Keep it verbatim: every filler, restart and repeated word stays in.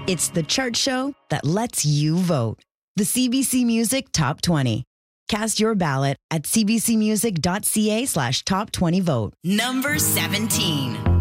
It's the chart show that lets you vote. The C B C Music Top twenty. Cast your ballot at cbcmusic.ca slash top 20 vote. Number seventeen.